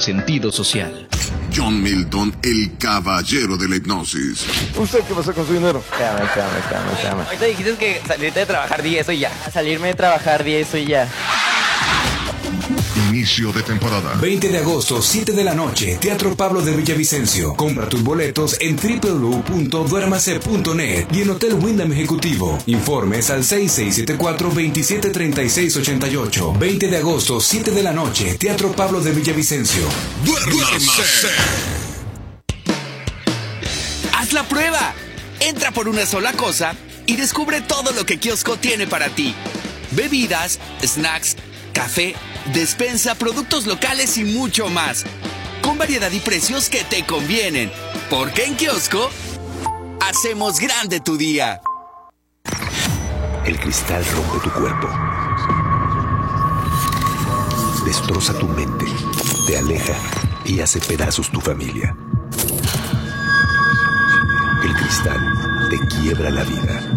sentido social. John Milton, el caballero de la hipnosis. ¿Usted qué pasa con su dinero? Espérame. Ahorita dijiste que salirte de trabajar 10 y ya. Salirme de trabajar 10 y ya. Inicio de temporada. 20 de agosto, 7 de la noche, Teatro Pablo de Villavicencio. Compra tus boletos en www.duermase.net y en Hotel Wyndham Ejecutivo. Informes al 6674-273688. 20 de agosto, 7 de la noche, Teatro Pablo de Villavicencio. ¡Duérmase! ¡Haz la prueba! Entra por una sola cosa y descubre todo lo que Kiosco tiene para ti. Bebidas, snacks, café, despensa, productos locales y mucho más. Con variedad y precios que te convienen. Porque en Kiosco hacemos grande tu día. El cristal rompe tu cuerpo. Destroza tu mente. Te aleja y hace pedazos tu familia. El cristal te quiebra la vida.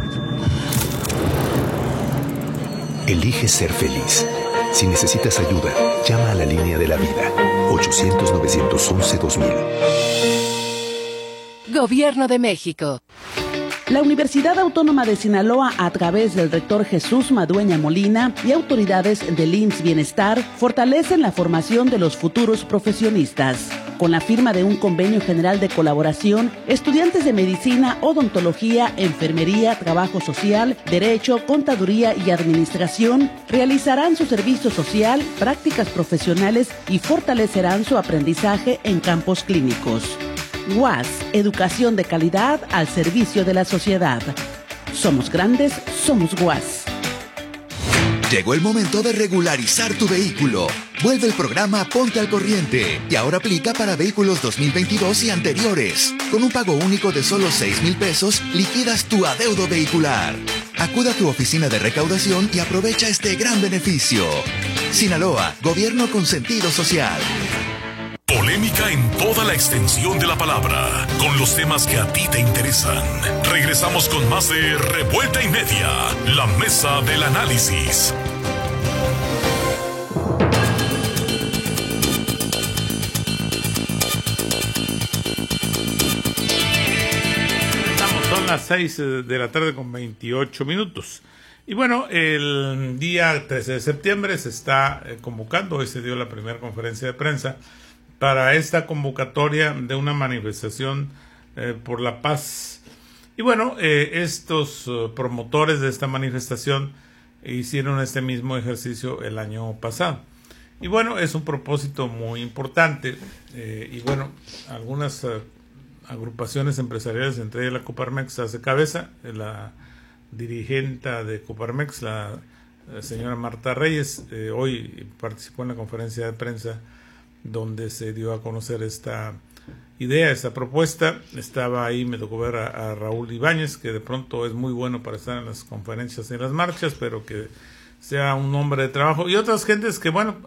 Elige ser feliz. Si necesitas ayuda, llama a la línea de la vida. 800-911-2000. Gobierno de México. La Universidad Autónoma de Sinaloa, a través del rector Jesús Madueña Molina y autoridades del IMSS Bienestar, fortalecen la formación de los futuros profesionistas. Con la firma de un convenio general de colaboración, estudiantes de medicina, odontología, enfermería, trabajo social, derecho, contaduría y administración realizarán su servicio social, prácticas profesionales y fortalecerán su aprendizaje en campos clínicos. UAS, educación de calidad al servicio de la sociedad. Somos grandes, somos UAS. Llegó el momento de regularizar tu vehículo. Vuelve el programa Ponte al Corriente y ahora aplica para vehículos 2022 y anteriores. Con un pago único de solo 6,000 pesos, liquidas tu adeudo vehicular. Acuda a tu oficina de recaudación y aprovecha este gran beneficio. Sinaloa, gobierno con sentido social. Polémica en toda la extensión de la palabra, con los temas que a ti te interesan. Regresamos con más de Revuelta y Media, la mesa del análisis. Son las 6 de la tarde con 28 minutos. Y bueno, el día 13 de septiembre se está convocando, hoy se dio la primera conferencia de prensa para esta convocatoria de una manifestación por la paz. Y bueno, estos promotores de esta manifestación hicieron este mismo ejercicio el año pasado. Y bueno, es un propósito muy importante. Y bueno, algunas agrupaciones empresariales, entre ellas la Coparmex, hace cabeza. La dirigente de Coparmex, la señora Marta Reyes, hoy participó en la conferencia de prensa donde se dio a conocer esta idea, esta propuesta. Estaba ahí, me tocó ver a Raúl Ibáñez, que de pronto es muy bueno para estar en las conferencias y en las marchas, pero que sea un hombre de trabajo, y otras gentes que, bueno,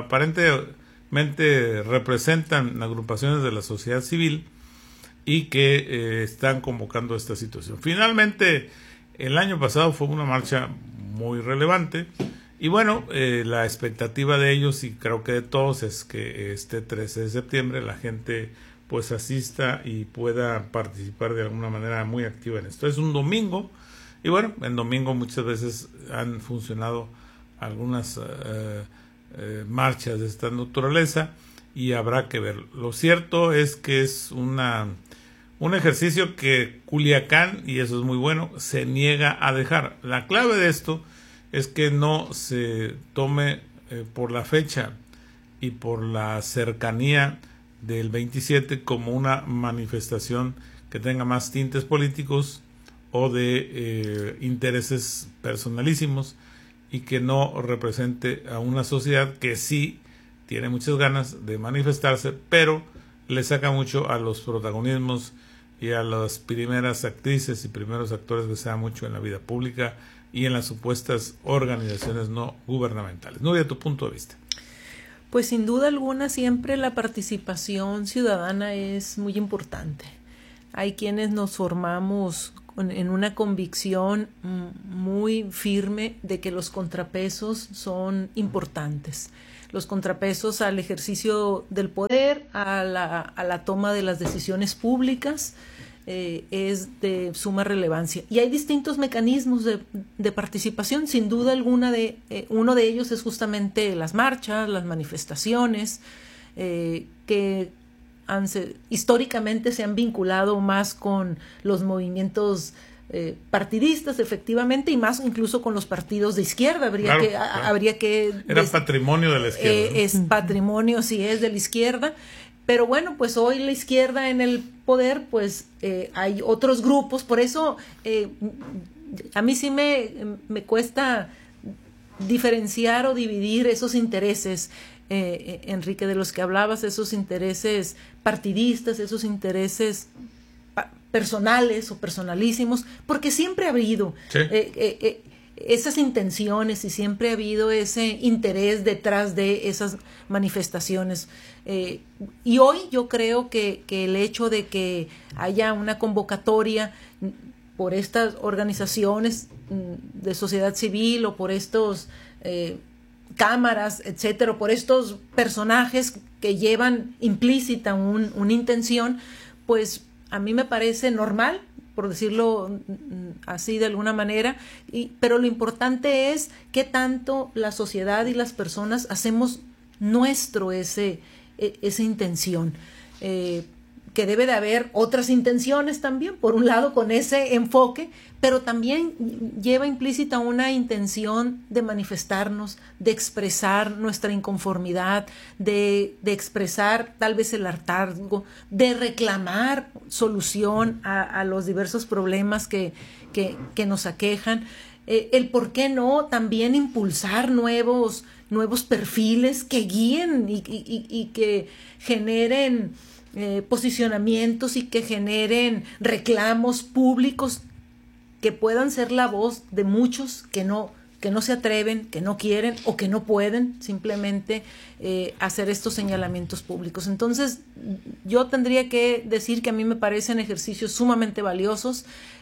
aparentemente representan agrupaciones de la sociedad civil y que están convocando esta situación. Finalmente, el año pasado fue una marcha muy relevante. Y bueno, la expectativa de ellos, y creo que de todos, es que este 13 de septiembre la gente pues asista y pueda participar de alguna manera muy activa en esto. Es un domingo, y bueno, en domingo muchas veces han funcionado algunas marchas de esta naturaleza, y habrá que ver. Lo cierto es que es un ejercicio que Culiacán, y eso es muy bueno, se niega a dejar. La clave de esto es que no se tome por la fecha y por la cercanía del 27 como una manifestación que tenga más tintes políticos o de intereses personalísimos, y que no represente a una sociedad que sí tiene muchas ganas de manifestarse, pero le saca mucho a los protagonismos y a las primeras actrices y primeros actores que se da mucho en la vida pública y en las supuestas organizaciones no gubernamentales. Nuria, tu punto de vista. Pues sin duda alguna siempre la participación ciudadana es muy importante. Hay quienes nos formamos en una convicción muy firme de que los contrapesos son importantes. los contrapesos al ejercicio del poder, a la toma de las decisiones públicas, es de suma relevancia. Y hay distintos mecanismos de participación, sin duda alguna. Uno de ellos es justamente las marchas, las manifestaciones, que históricamente se han vinculado más con los movimientos partidistas, efectivamente, y más incluso con los partidos de izquierda. Habría que era patrimonio de la izquierda, ¿no? Es patrimonio, sí, es de la izquierda. Pero bueno, pues hoy la izquierda en el poder, pues hay otros grupos. Por eso a mí sí me cuesta diferenciar o dividir esos intereses, Enrique, de los que hablabas, esos intereses partidistas, esos intereses personales o personalísimos, porque siempre ha habido esas intenciones y siempre ha habido ese interés detrás de esas manifestaciones. Y hoy yo creo que el hecho de que haya una convocatoria por estas organizaciones de sociedad civil o por estos cámaras, etcétera, por estos personajes que llevan implícita una intención, pues a mí me parece normal, por decirlo así de alguna manera, pero lo importante es qué tanto la sociedad y las personas hacemos nuestro esa intención, que debe de haber otras intenciones también, por un lado con ese enfoque, pero también lleva implícita una intención de manifestarnos, de expresar nuestra inconformidad, de expresar tal vez el hartazgo, de reclamar solución a los diversos problemas que nos aquejan, el por qué no también impulsar nuevos perfiles que guíen y que generen posicionamientos y que generen reclamos públicos que puedan ser la voz de muchos que no se atreven, que no quieren o que no pueden simplemente hacer estos señalamientos públicos. Entonces, yo tendría que decir que a mí me parecen ejercicios sumamente valiosos.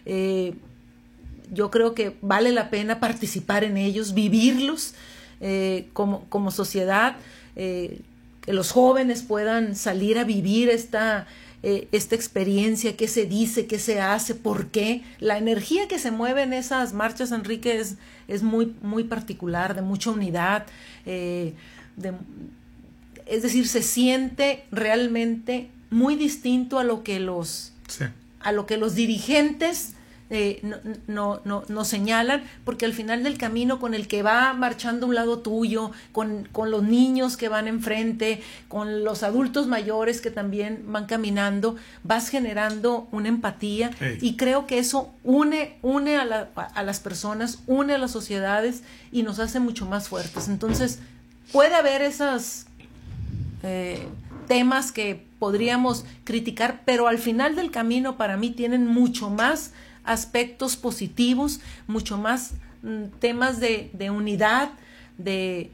Yo creo que vale la pena participar en ellos, vivirlos como sociedad, que los jóvenes puedan salir a vivir esta experiencia, qué se dice, qué se hace, por qué. La energía que se mueve en esas marchas, Enrique, es muy, muy particular, de mucha unidad, es decir, se siente realmente muy distinto a lo que los dirigentes no señalan, porque al final del camino, con el que va marchando a un lado tuyo, con los niños que van enfrente, con los adultos mayores que también van caminando, vas generando una empatía. Y creo que eso une a las personas, une a las sociedades y nos hace mucho más fuertes. Entonces puede haber esos temas que podríamos criticar, pero al final del camino para mí tienen mucho más aspectos positivos, mucho más temas de unidad, de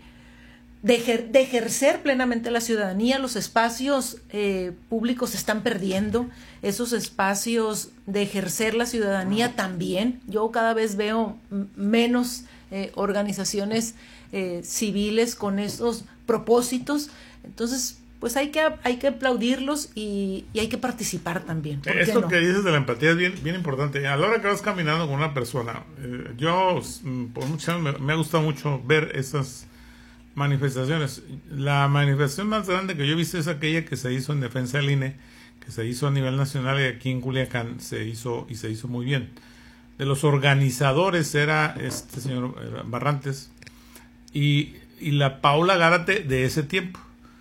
ejercer plenamente la ciudadanía. Los espacios públicos se están perdiendo, esos espacios de ejercer la ciudadanía también. Yo cada vez veo menos organizaciones civiles con esos propósitos. Entonces, pues hay que aplaudirlos y hay que participar también. Esto que dices de la empatía es bien importante. A la hora que vas caminando con una persona, yo por muchos años me ha gustado mucho ver esas manifestaciones. La manifestación más grande que yo he visto es aquella que se hizo en defensa del INE, que se hizo a nivel nacional, y aquí en Culiacán se hizo muy bien. De los organizadores era este señor Barrantes y la Paula Gárate de ese tiempo.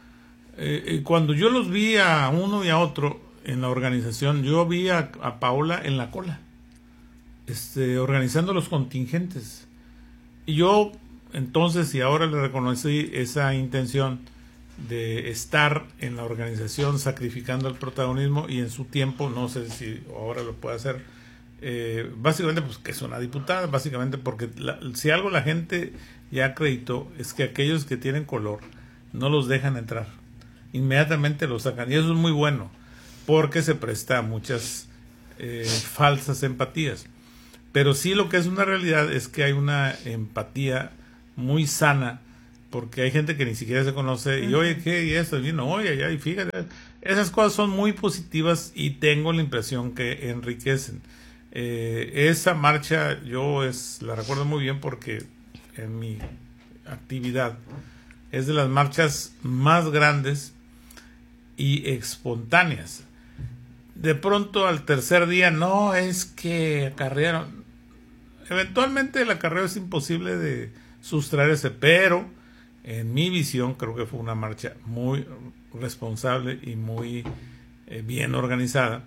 Cuando yo los vi a uno y a otro en la organización, yo vi a Paola en la cola, organizando los contingentes. Y yo entonces, y ahora le reconocí esa intención de estar en la organización, sacrificando el protagonismo, y en su tiempo, no sé si ahora lo puede hacer, básicamente pues que es una diputada, básicamente porque si algo la gente ya acreditó es que aquellos que tienen color no los dejan entrar, inmediatamente lo sacan, y eso es muy bueno porque se presta a muchas falsas empatías. Pero sí, lo que es una realidad es que hay una empatía muy sana porque hay gente que ni siquiera se conoce, y oye, ¿qué? Y esto, y no, oye, ya, y fíjate, esas cosas son muy positivas y tengo la impresión que enriquecen. Esa marcha yo la recuerdo muy bien porque en mi actividad es de las marchas más grandes y espontáneas. De pronto al tercer día, no, es que acarrearon. Eventualmente el acarreo es imposible de sustraerse, pero en mi visión creo que fue una marcha muy responsable y muy bien organizada,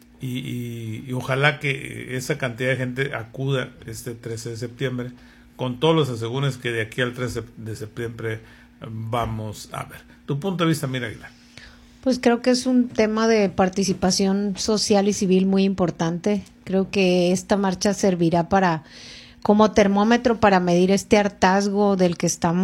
y ojalá que esa cantidad de gente acuda este 13 de septiembre con todos los asegúnes que de aquí al 13 de septiembre vamos a ver. Tu punto de vista, Mira Aguilar. Pues creo que es un tema de participación social y civil muy importante. Creo que esta marcha servirá como termómetro para medir este hartazgo en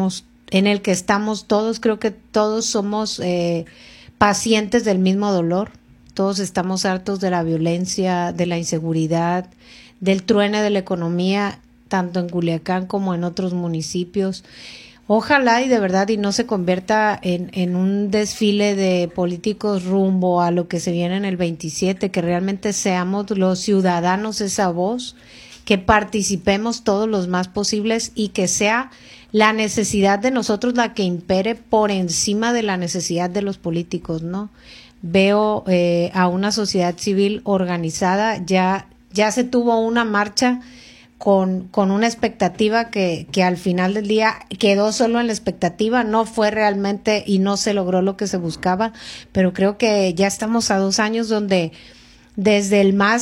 el que estamos todos. Creo que todos somos pacientes del mismo dolor. Todos estamos hartos de la violencia, de la inseguridad, del truene de la economía, tanto en Culiacán como en otros municipios. Ojalá y de verdad y no se convierta en un desfile de políticos rumbo a lo que se viene en el 27, que realmente seamos los ciudadanos esa voz, que participemos todos los más posibles y que sea la necesidad de nosotros la que impere por encima de la necesidad de los políticos, ¿no? Veo a una sociedad civil organizada, ya se tuvo una marcha con una expectativa que al final del día quedó solo en la expectativa, no fue realmente y no se logró lo que se buscaba, pero creo que ya estamos a 2 años donde desde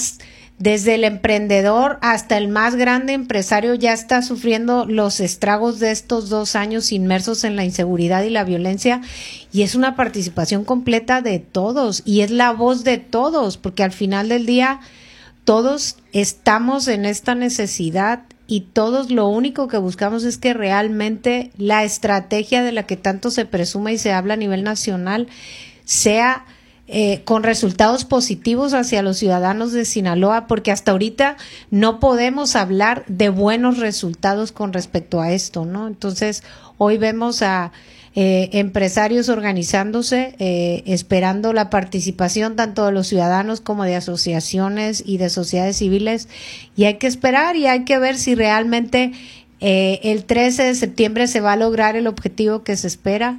el emprendedor hasta el más grande empresario ya está sufriendo los estragos de estos 2 años inmersos en la inseguridad y la violencia, y es una participación completa de todos y es la voz de todos, porque al final del día todos estamos en esta necesidad y todos lo único que buscamos es que realmente la estrategia de la que tanto se presume y se habla a nivel nacional sea con resultados positivos hacia los ciudadanos de Sinaloa, porque hasta ahorita no podemos hablar de buenos resultados con respecto a esto, ¿no? Entonces, hoy vemos a empresarios organizándose, esperando la participación tanto de los ciudadanos como de asociaciones y de sociedades civiles, y hay que esperar y hay que ver si realmente el 13 de septiembre se va a lograr el objetivo que se espera.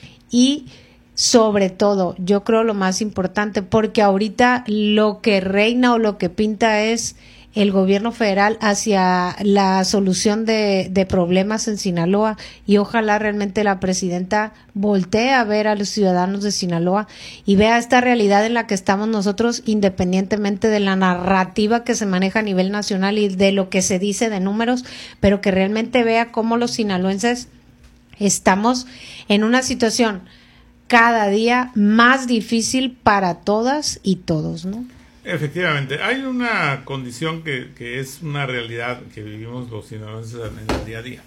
Y sobre todo, yo creo lo más importante, porque ahorita lo que reina o lo que pinta es el gobierno federal hacia la solución de problemas en Sinaloa, y ojalá realmente la presidenta voltee a ver a los ciudadanos de Sinaloa y vea esta realidad en la que estamos nosotros, independientemente de la narrativa que se maneja a nivel nacional y de lo que se dice de números, pero que realmente vea cómo los sinaloenses estamos en una situación cada día más difícil para todas y todos, ¿no? Efectivamente, hay una condición que es una realidad que vivimos los sinaloenses en el día a día.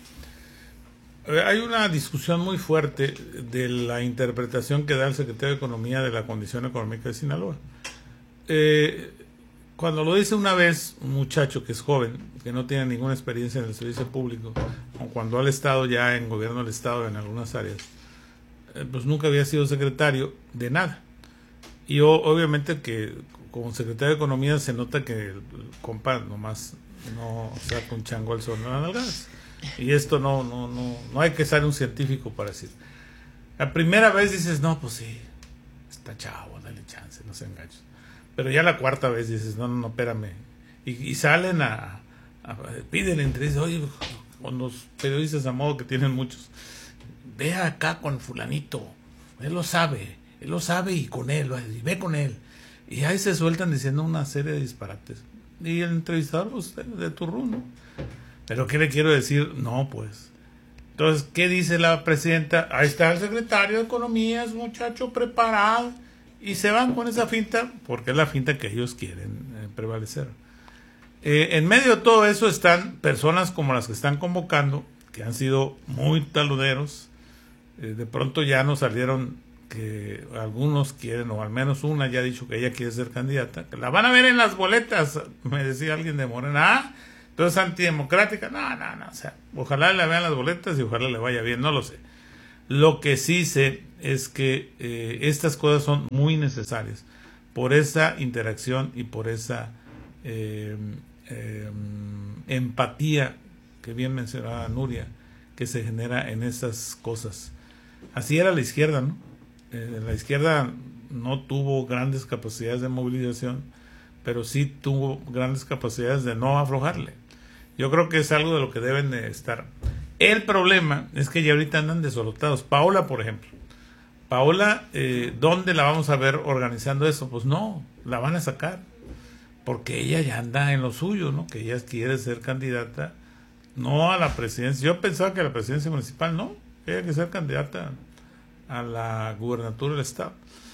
Hay una discusión muy fuerte de la interpretación que da el secretario de Economía de la condición económica de Sinaloa. Cuando lo dice una vez un muchacho que es joven, que no tiene ninguna experiencia en el servicio público, o cuando ha estado ya en gobierno del Estado en algunas áreas, pues nunca había sido secretario de nada. Y obviamente que como secretario de Economía se nota que el compa nomás no saca un chango al sol, no las nalgadas. Y esto no hay que ser un científico para decir. La primera vez dices, no, pues sí, está chavo, dale chance, no se enganches. Pero ya la cuarta vez dices, no, espérame. Y salen piden entrevistas, oye, con los periodistas a modo que tienen muchos, ve acá con fulanito, él lo sabe y con él, y ve con él. Y ahí se sueltan diciendo una serie de disparates. Y el entrevistador, pues, de turrón, ¿no? Pero ¿qué le quiero decir? No, pues. Entonces, ¿qué dice la presidenta? Ahí está el secretario de Economía, es un muchacho preparado. Y se van con esa finta, porque es la finta que ellos quieren prevalecer. En medio de todo eso están personas como las que están convocando, que han sido muy taluderos. De pronto ya nos salieron que algunos quieren, o al menos una ya ha dicho que ella quiere ser candidata, que la van a ver en las boletas, me decía alguien de Morena. Entonces antidemocrática, no, o sea, ojalá la vean las boletas y ojalá le vaya bien, no lo sé. Lo que sí sé es que estas cosas son muy necesarias por esa interacción y por esa empatía que bien mencionaba Nuria, que se genera en esas cosas. Así era la izquierda, ¿no? La izquierda no tuvo grandes capacidades de movilización, pero sí tuvo grandes capacidades de no aflojarle. Yo creo que es algo de lo que deben de estar. El problema es que ya ahorita andan desolotados. Paola, por ejemplo. Paola, ¿dónde la vamos a ver organizando eso? Pues no, la van a sacar. Porque ella ya anda en lo suyo, ¿no? Que ella quiere ser candidata, no a la presidencia. Yo pensaba que a la presidencia municipal, no. Ella quiere ser candidata a la gubernatura del estado.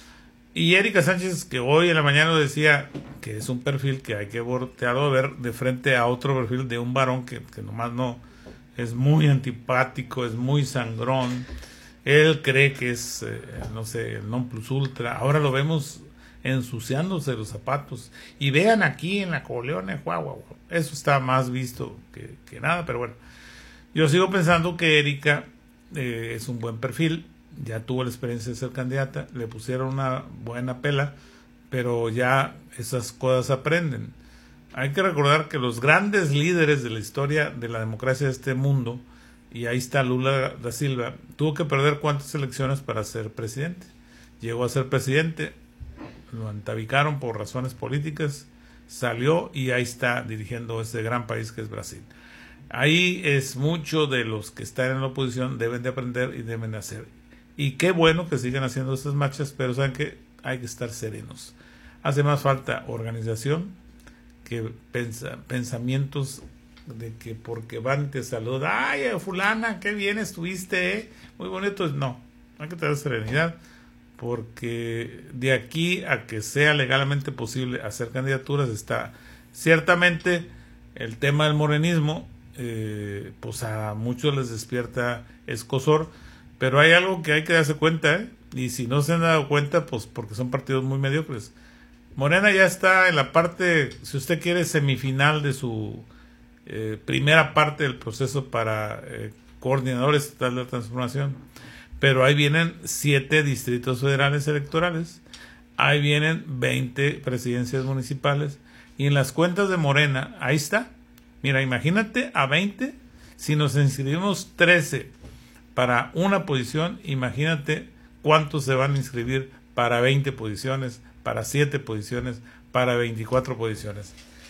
Y Erika Sánchez, que hoy en la mañana decía que es un perfil que hay que voltearlo a ver de frente a otro perfil de un varón que nomás no, es muy antipático, es muy sangrón. Él cree que es, no sé, el non plus ultra. Ahora lo vemos ensuciándose los zapatos. Y vean aquí en la Coleone, guau. Eso está más visto que nada, pero bueno. Yo sigo pensando que Erika es un buen perfil. Ya tuvo la experiencia de ser candidata, le pusieron una buena pela, pero ya esas cosas aprenden. Hay que recordar que los grandes líderes de la historia de la democracia de este mundo, y ahí está Lula da Silva, tuvo que perder cuántas elecciones para ser presidente. Llegó a ser presidente, lo antabicaron por razones políticas, salió y ahí está dirigiendo ese gran país que es Brasil. Ahí es mucho de los que están en la oposición deben de aprender y deben de hacer. Y qué bueno que sigan haciendo estas marchas, pero saben que hay que estar serenos. Hace más falta organización que pensamientos de que porque van y te saludan, ay, fulana, qué bien estuviste, muy bonito. No, hay que tener serenidad, porque de aquí a que sea legalmente posible hacer candidaturas está ciertamente el tema del morenismo, pues a muchos les despierta escozor. Pero hay algo que hay que darse cuenta, y si no se han dado cuenta, pues porque son partidos muy mediocres. Morena ya está en la parte, si usted quiere, semifinal de su primera parte del proceso para coordinador estatal de la transformación. Pero ahí vienen 7 distritos federales electorales, ahí vienen 20 presidencias municipales, y en las cuentas de Morena, ahí está. Mira, imagínate a 20, si nos inscribimos 13 para una posición, imagínate cuántos se van a inscribir para 20 posiciones, para 7 posiciones, para 24 posiciones.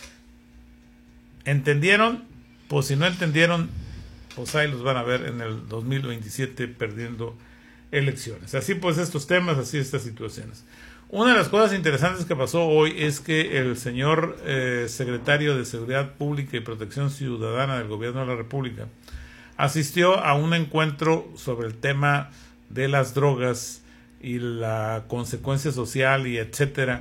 ¿Entendieron? Pues si no entendieron, pues ahí los van a ver en el 2027 perdiendo elecciones. Así pues estos temas, así estas situaciones. Una de las cosas interesantes que pasó hoy es que el señor secretario de Seguridad Pública y Protección Ciudadana del Gobierno de la República asistió a un encuentro sobre el tema de las drogas y la consecuencia social y etcétera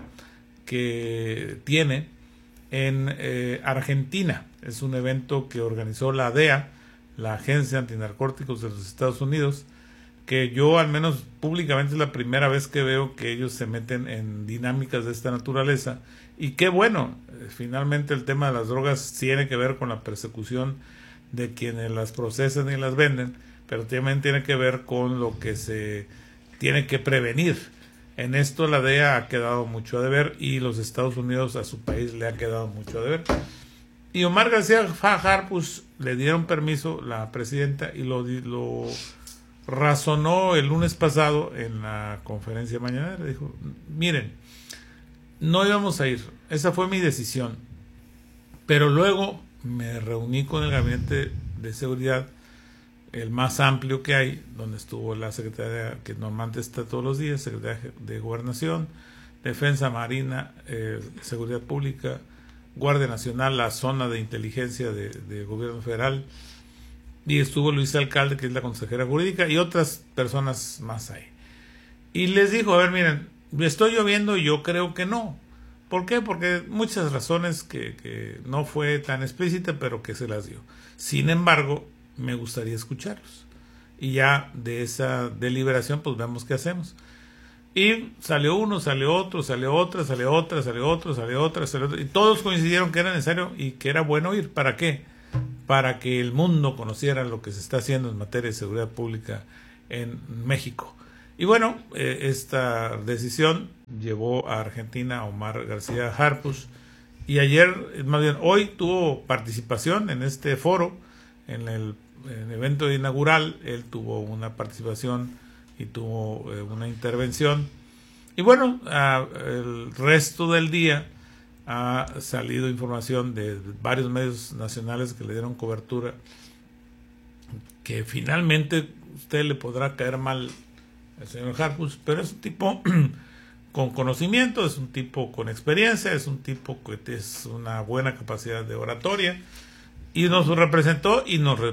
que tiene en Argentina. Es un evento que organizó la DEA, la Agencia Antinarcóticos de los Estados Unidos, que yo al menos públicamente es la primera vez que veo que ellos se meten en dinámicas de esta naturaleza. Y qué bueno, finalmente el tema de las drogas tiene que ver con la persecución de quienes las procesan y las venden, pero también tiene que ver con lo que se tiene que prevenir. En esto la DEA ha quedado mucho a deber y los Estados Unidos a su país le ha quedado mucho a deber. Y Omar García Fajar, pues le dieron permiso la presidenta y lo razonó el lunes pasado en la conferencia mañanera. Dijo, miren, no íbamos a ir, esa fue mi decisión, pero luego me reuní con el gabinete de seguridad, el más amplio que hay, donde estuvo la secretaria, que normalmente está todos los días, secretaria de Gobernación, Defensa, Marina, Seguridad Pública, Guardia Nacional, la zona de inteligencia de Gobierno Federal, y estuvo Luis Alcalde, que es la consejera jurídica, y otras personas más ahí. Y les dijo, a ver, miren, estoy lloviendo y yo creo que no. ¿Por qué? Porque muchas razones que no fue tan explícita, pero que se las dio. Sin embargo, me gustaría escucharlos. Y ya de esa deliberación, pues vemos qué hacemos. Y salió uno, salió otro, salió otra, salió otra, salió otro, salió otra, salió otra. Y todos coincidieron que era necesario y que era bueno ir. ¿Para qué? Para que el mundo conociera lo que se está haciendo en materia de seguridad pública en México. Y bueno, esta decisión llevó a Argentina a Omar García Harfuch, y ayer, más bien hoy, tuvo participación en este foro, en el evento inaugural. Él tuvo una participación y tuvo una intervención. Y bueno, el resto del día ha salido información de varios medios nacionales que le dieron cobertura, que finalmente usted le podrá caer mal al señor Harfuch, pero es un tipo con conocimiento, es un tipo con experiencia, es un tipo que es una buena capacidad de oratoria, y nos representó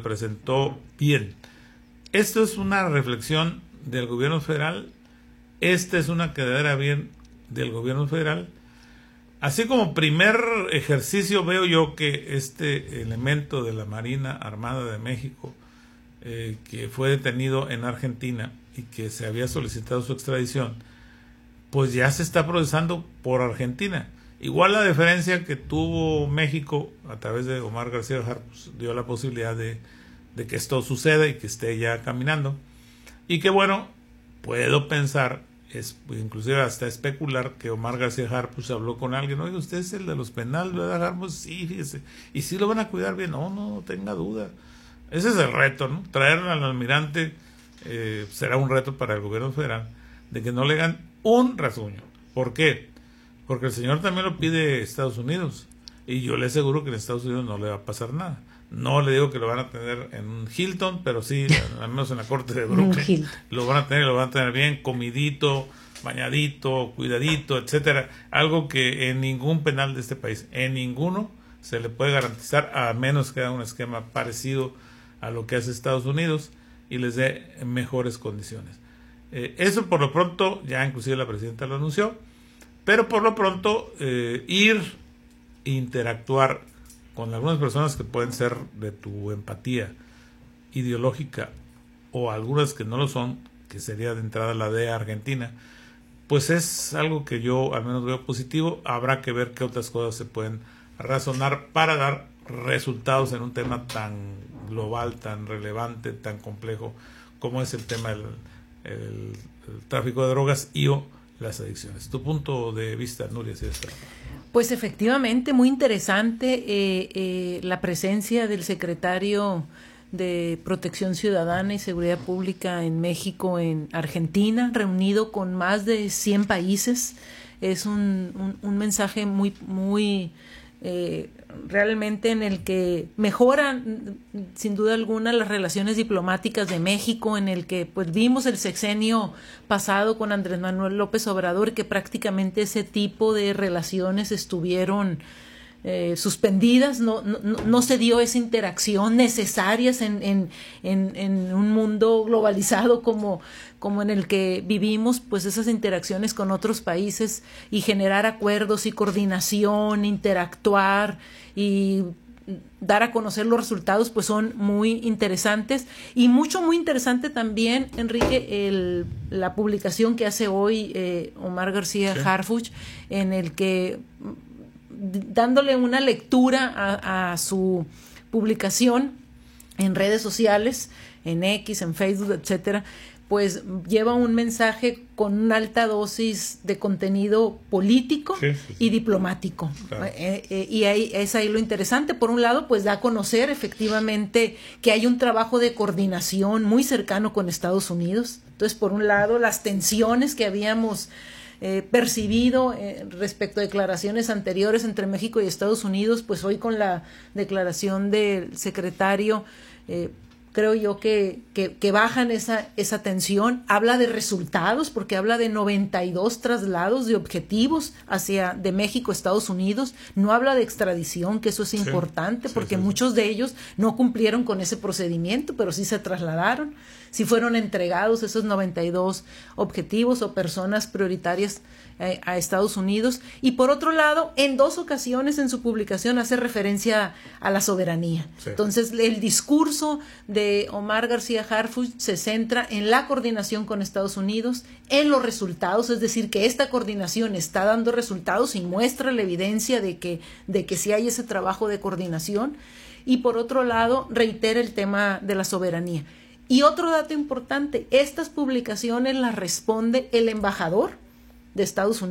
bien. Esto es una reflexión del gobierno federal, esta es una quedadera bien del gobierno federal. Así como primer ejercicio, veo yo que este elemento de la Marina Armada de México, que fue detenido en Argentina y que se había solicitado su extradición, pues ya se está procesando por Argentina. Igual la deferencia que tuvo México a través de Omar García Harfuch dio la posibilidad de que esto suceda y que esté ya caminando. Y que bueno, puedo pensar, inclusive hasta especular, que Omar García Harfuch habló con alguien. Oye, usted es el de los penales, ¿verdad, Harfuch? Sí, fíjese. ¿Y si lo van a cuidar bien? No tenga duda. Ese es el reto, ¿no? Traer al almirante será un reto para el gobierno federal, de que no le hagan un rasguño. ¿Por qué? Porque el señor también lo pide Estados Unidos, y yo le aseguro que en Estados Unidos no le va a pasar nada. No le digo que lo van a tener en un Hilton, pero sí, al menos en la corte de Brooklyn, lo van a tener bien comidito, bañadito, cuidadito, etcétera. Algo que en ningún penal de este país, en ninguno, se le puede garantizar, a menos que haga un esquema parecido a lo que hace Estados Unidos y les dé mejores condiciones. Eso por lo pronto, ya inclusive la presidenta lo anunció, pero por lo pronto interactuar con algunas personas que pueden ser de tu empatía ideológica, o algunas que no lo son, que sería de entrada la de Argentina, pues es algo que yo al menos veo positivo. Habrá que ver qué otras cosas se pueden razonar para dar resultados en un tema tan global, tan relevante, tan complejo como es el tema del el tráfico de drogas y o las adicciones. ¿Tu punto de vista, Nuria? ¿Sí está? Pues efectivamente, muy interesante la presencia del secretario de Protección Ciudadana y Seguridad Pública en México, en Argentina, reunido con más de 100 países. Es un mensaje muy realmente en el que mejoran sin duda alguna las relaciones diplomáticas de México, en el que pues vimos el sexenio pasado con Andrés Manuel López Obrador, que prácticamente ese tipo de relaciones estuvieron suspendidas, no se dio esa interacción necesarias en un mundo globalizado como en el que vivimos, pues esas interacciones con otros países y generar acuerdos y coordinación, interactuar y dar a conocer los resultados, pues son muy interesantes. Y muy interesante también, Enrique, la publicación que hace hoy Omar García Harfuch, en el que, dándole una lectura a su publicación en redes sociales, en X, en Facebook, etcétera, pues lleva un mensaje con una alta dosis de contenido político y diplomático. Claro. Y es ahí lo interesante. Por un lado, pues da a conocer efectivamente que hay un trabajo de coordinación muy cercano con Estados Unidos. Entonces, por un lado, las tensiones que habíamos percibido respecto a declaraciones anteriores entre México y Estados Unidos, pues hoy con la declaración del secretario, creo yo que bajan esa tensión. Habla de resultados, porque habla de 92 traslados de objetivos de México a Estados Unidos. No habla de extradición, que eso es importante, porque muchos de ellos no cumplieron con ese procedimiento, pero sí se trasladaron, sí fueron entregados esos 92 objetivos o personas prioritarias a Estados Unidos. Y por otro lado, en 2 ocasiones en su publicación hace referencia a la soberanía. Entonces, el discurso de Omar García Harfuch se centra en la coordinación con Estados Unidos, en los resultados, es decir, que esta coordinación está dando resultados y muestra la evidencia de que sí hay ese trabajo de coordinación. Y por otro lado, reitera el tema de la soberanía. Y otro dato importante, estas publicaciones las responde el embajador de Estados Unidos.